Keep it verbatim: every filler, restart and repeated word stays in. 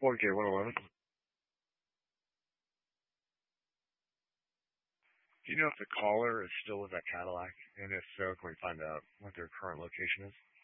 one K one eleven. Do you know if the caller is still with that Cadillac? And if so, can we find out what their current location is?